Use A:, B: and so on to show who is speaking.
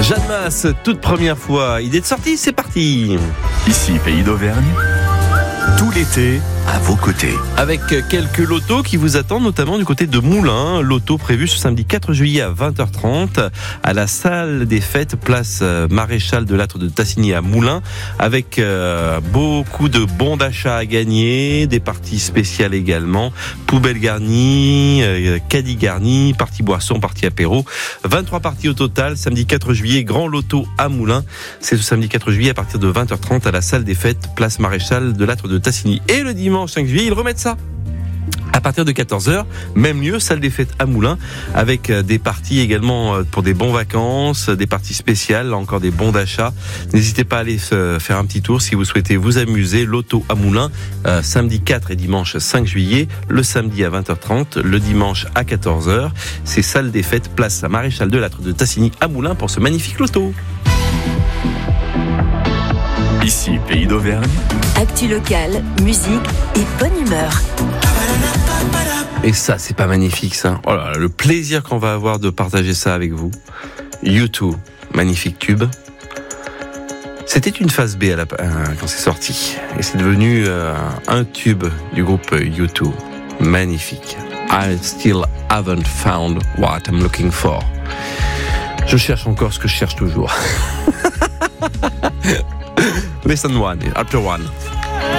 A: Jeanne Masse, toute première fois. Idée de sortie, c'est parti.
B: Ici, Pays d'Auvergne. Tout l'été, à vos côtés.
A: Avec quelques lotos qui vous attendent, notamment du côté de Moulins. Loto prévu ce samedi 4 juillet à 20h30 à la salle des fêtes, place Maréchal de Lattre de Tassigny à Moulins, avec beaucoup de bons d'achat à gagner, des parties spéciales également, poubelle garnie, caddie garni, partie boisson, partie apéro. 23 parties au total, samedi 4 juillet, grand loto à Moulins. C'est ce samedi 4 juillet à partir de 20h30 à la salle des fêtes, place Maréchal de Lattre de Tassigny. Et le dimanche 5 juillet, ils remettent ça à partir de 14h, même lieu, salle des fêtes à Moulins, avec des parties également pour des bons vacances, des parties spéciales, encore des bons d'achat. N'hésitez pas à aller faire un petit tour si vous souhaitez vous amuser. Loto à Moulins, samedi 4 et dimanche 5 juillet, le samedi à 20h30, le dimanche à 14h. C'est salle des fêtes, place à Maréchal de Lattre de Tassigny à Moulins pour ce magnifique loto.
B: Ici, Pays d'Auvergne.
C: Actu locale, musique et bonne humeur.
A: Et ça, c'est pas magnifique, ça. Oh là là, le plaisir qu'on va avoir de partager ça avec vous. U2, magnifique tube. C'était une phase B quand c'est sorti. Et c'est devenu un tube du groupe U2. Magnifique. I still haven't found what I'm looking for. Je cherche encore ce que je cherche toujours. Listen one, after one.